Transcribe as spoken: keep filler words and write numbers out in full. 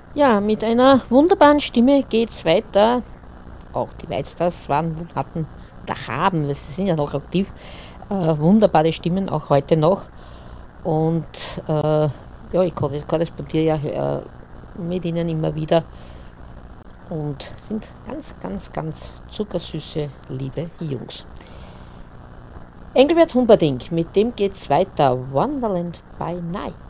Ja, mit einer wunderbaren Stimme geht's weiter. Auch die Whitestars waren, hatten oder haben, weil sie sind ja noch aktiv, äh, wunderbare Stimmen, auch heute noch. Und äh, ja, ich korrespondiere ja äh, mit ihnen immer wieder und sind ganz, ganz, ganz zuckersüße, liebe Jungs. Engelbert Humperdinck, mit dem geht's weiter. Wonderland by Night.